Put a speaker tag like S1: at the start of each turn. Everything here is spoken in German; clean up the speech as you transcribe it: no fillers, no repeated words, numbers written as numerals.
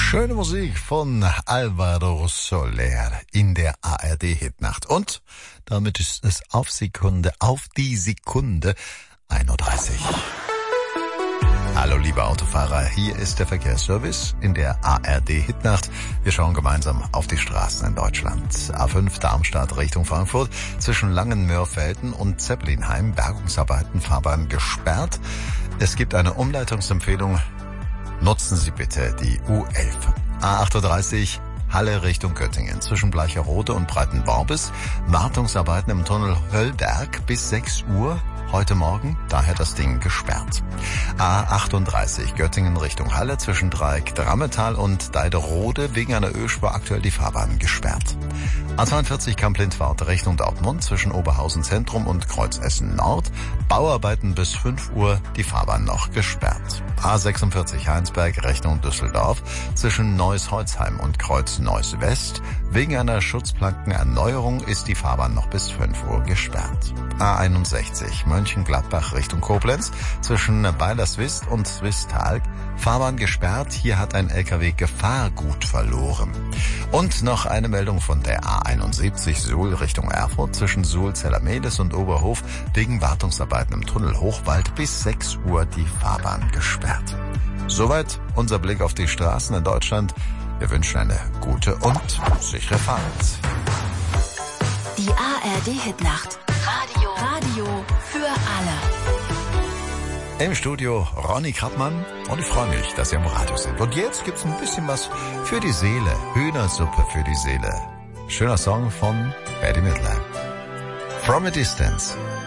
S1: Schöne Musik von Alvaro Soler in der ARD-Hitnacht. Und damit ist es auf die Sekunde 1:30 Uhr. Hallo liebe Autofahrer, hier ist der Verkehrsservice in der ARD-Hitnacht. Wir schauen gemeinsam auf die Straßen in Deutschland. A5 Darmstadt Richtung Frankfurt, zwischen Langenmörfelden und Zeppelinheim, Bergungsarbeiten, Fahrbahn gesperrt. Es gibt eine Umleitungsempfehlung. Nutzen Sie bitte die U11. A38 Halle Richtung Göttingen, zwischen Bleicherode und Breitenworbis. Wartungsarbeiten im Tunnel Höllberg bis 6 Uhr heute Morgen, daher das Ding gesperrt. A38 Göttingen Richtung Halle, zwischen Dreieck Drammetal und Deiderode, wegen einer Ölspur aktuell die Fahrbahn gesperrt. A42 Kamp-Lindwart Richtung Dortmund, zwischen Oberhausen Zentrum und Kreuz Essen Nord. Bauarbeiten bis 5 Uhr, die Fahrbahn noch gesperrt. A46 Heinsberg Richtung Düsseldorf, zwischen Neuss-Holzheim und Kreuz Neuss West. Wegen einer Schutzplankenerneuerung ist die Fahrbahn noch bis 5 Uhr gesperrt. A61 Mönchengladbach Richtung Koblenz, zwischen Beilerswist und Swisttal. Fahrbahn gesperrt, hier hat ein LKW Gefahrgut verloren. Und noch eine Meldung von der A71 Suhl Richtung Erfurt, zwischen Suhl-Zellermelis und Oberhof, wegen Wartungsarbeiten im Tunnel Hochwald bis 6 Uhr die Fahrbahn gesperrt. Soweit unser Blick auf die Straßen in Deutschland. Wir wünschen eine gute und sichere Fahrt.
S2: Die ARD-Hitnacht. Radio für alle.
S1: Im Studio Ronny Krappmann und ich freue mich, dass Sie am Radio sind. Und jetzt gibt's ein bisschen was für die Seele. Hühnersuppe für die Seele. Schöner Song von Bette Midler. From a Distance.